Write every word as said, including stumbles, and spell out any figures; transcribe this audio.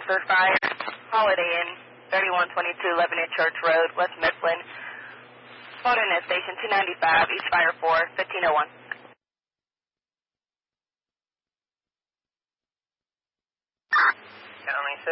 for fire, Holiday Inn, thirty-one twenty-two Lebanon Church Road, West Mifflin. Phone in at station two ninety-five, East Fire four, fifteen oh one.